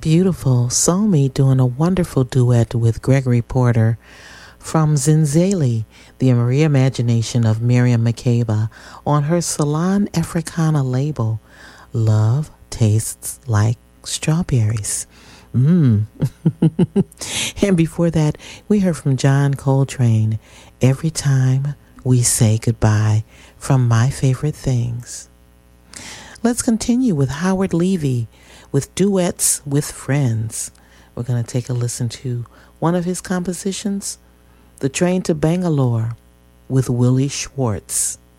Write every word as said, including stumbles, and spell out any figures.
Beautiful. Soulmate doing a wonderful duet with Gregory Porter from Zinzali, the reimagination of Miriam Makeba on her Salon Africana label, Love Tastes Like Strawberries. Mmm. And before that, we heard from John Coltrane, Every Time We Say Goodbye, from My Favorite Things. Let's continue with Howard Levy with Duets with Friends. We're going to take a listen to one of his compositions, The Train to Bangalore with Willie Schwartz.